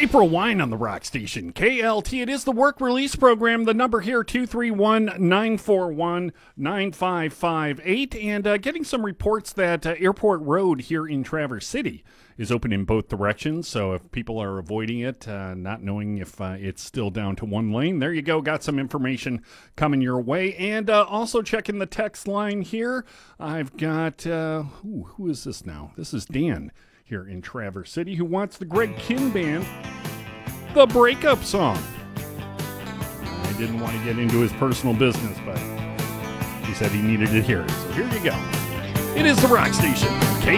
April Wine on the Rock Station. KLT, it is the work release program. The number here, 231-941-9558. And getting some reports that Airport Road here in Traverse City is open in both directions. So if people are avoiding it, not knowing if it's still down to one lane, there you go. Got some information coming your way. And also checking the text line here. I've got, who is this now? This is Dan here in Traverse City, who wants the Greg Kihn Band, The Breakup Song. I didn't want to get into his personal business, but he said he needed to hear it. So here you go. It is the Rock Station.